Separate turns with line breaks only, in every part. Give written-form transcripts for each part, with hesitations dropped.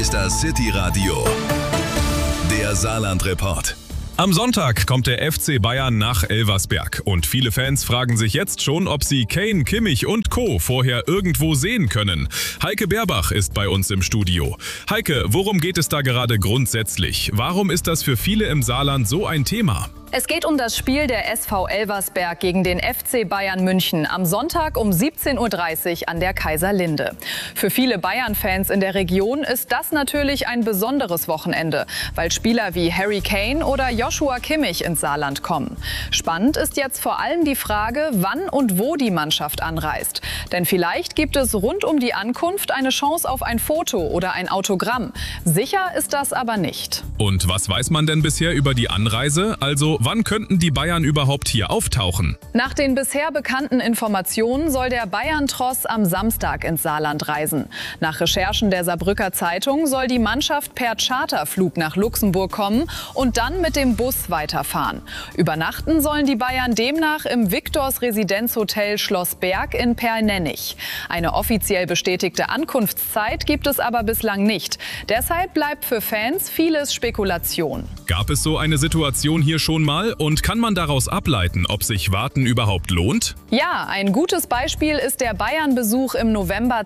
ist das City Radio, der Saarland-Report.
Am Sonntag kommt der FC Bayern nach Elversberg und viele Fans fragen sich jetzt schon, ob sie Kane, Kimmich und Co. vorher irgendwo sehen können. Heike Berbach ist bei uns im Studio. Heike, worum geht es da gerade grundsätzlich? Warum ist das für viele im Saarland so ein Thema?
Es geht um das Spiel der SV Elversberg gegen den FC Bayern München am Sonntag um 17:30 Uhr an der Kaiserlinde. Für viele Bayern-Fans in der Region ist das natürlich ein besonderes Wochenende, weil Spieler wie Harry Kane oder Joshua Kimmich ins Saarland kommen. Spannend ist jetzt vor allem die Frage, wann und wo die Mannschaft anreist. Denn vielleicht gibt es rund um die Ankunft eine Chance auf ein Foto oder ein Autogramm. Sicher ist das aber nicht.
Und was weiß man denn bisher über die Anreise? Also wann könnten die Bayern überhaupt hier auftauchen?
Nach den bisher bekannten Informationen soll der Bayern-Tross am Samstag ins Saarland reisen. Nach Recherchen der Saarbrücker Zeitung soll die Mannschaft per Charterflug nach Luxemburg kommen und dann mit dem Bus weiterfahren. Übernachten sollen die Bayern demnach im Victors Residenzhotel Schloss Berg in Perlnennig. Eine offiziell bestätigte Ankunftszeit gibt es aber bislang nicht. Deshalb bleibt für Fans vieles Spekulation.
Gab es so eine Situation hier schon mal und kann man daraus ableiten, ob sich Warten überhaupt lohnt?
Ja, ein gutes Beispiel ist der Bayern-Besuch im November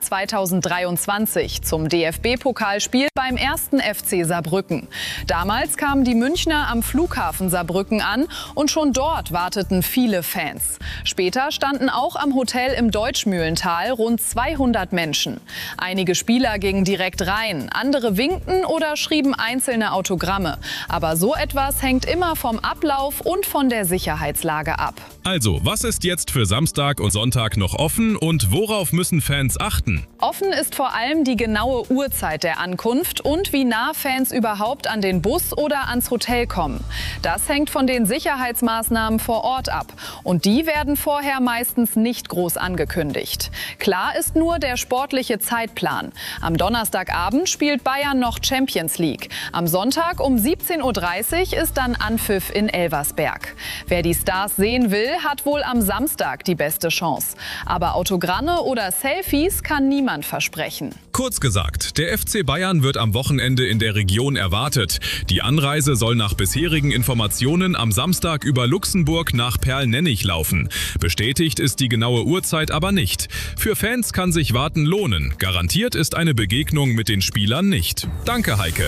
2023 zum DFB-Pokalspiel beim 1. FC Saarbrücken. Damals kamen die Münchner am Flughafen Saarbrücken an und schon dort warteten viele Fans. Später standen auch am Hotel im Deutschmühlental rund 200 Menschen. Einige Spieler gingen direkt rein, andere winkten oder schrieben einzelne Autogramme. Aber so etwas hängt immer vom Ablauf und von der Sicherheitslage ab.
Also, was ist jetzt für Samstag und Sonntag noch offen und worauf müssen Fans achten?
Offen ist vor allem die genaue Uhrzeit der Ankunft und wie nah Fans überhaupt an den Bus oder ans Hotel kommen. Das hängt von den Sicherheitsmaßnahmen vor Ort ab. Und die werden vorher meistens nicht groß angekündigt. Klar ist nur der sportliche Zeitplan. Am Donnerstagabend spielt Bayern noch Champions League. Am Sonntag um 17:30 Uhr ist dann Anpfiff in Elversberg. Wer die Stars sehen will, hat wohl am Samstag die beste Chance. Aber Autogramme oder Selfies kann niemand versprechen.
Kurz gesagt, der FC Bayern wird am Wochenende in der Region erwartet. Die Anreise soll nach bisherigen Informationen am Samstag über Luxemburg nach Perlnennig laufen. Bestätigt ist die genaue Uhrzeit aber nicht. Für Fans kann sich Warten lohnen. Garantiert ist eine Begegnung mit den Spielern nicht. Danke, Heike.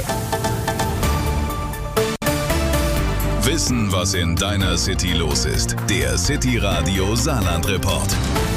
Wissen, was in deiner City los ist. Der City Radio Saarland-Report.